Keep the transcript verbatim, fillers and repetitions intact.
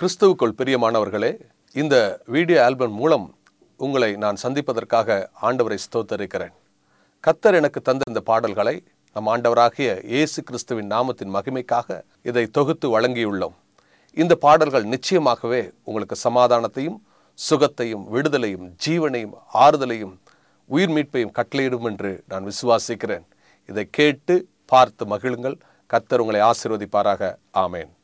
கிறிஸ்துவுக்குள் பிரியமானவர்களே, இந்த வீடியோ ஆல்பம் மூலம் உங்களை நான் சந்திப்பதற்காக ஆண்டவரை ஸ்தோத்தரிக்கிறேன். கர்த்தர் எனக்கு தந்த இந்த பாடல்களை நம் ஆண்டவராகிய இயேசு கிறிஸ்துவின் நாமத்தின் மகிமைக்காக இதை தொகுத்து வழங்கியுள்ளோம். இந்த பாடல்கள் நிச்சயமாகவே உங்களுக்கு சமாதானத்தையும் சுகத்தையும் விடுதலையும் ஜீவனையும் ஆறுதலையும் உயிர் மீட்பையும் கட்டளையிடும் என்று நான் விசுவாசிக்கிறேன். இதை கேட்டு பார்த்து மகிழுங்கள். கர்த்தர் உங்களை ஆசீர்வதிப்பாராக. ஆமேன்.